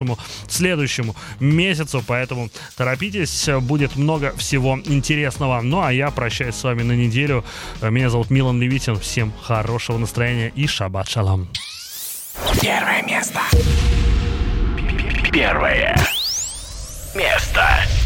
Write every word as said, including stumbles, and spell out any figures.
нашему следующему месяцу, поэтому торопитесь, будет много всего интересного. Ну, а я прощаюсь с вами на неделю. Меня зовут Милан Левитин. Всем хорошего настроения и шаббат шалом. Первое место. Первое место.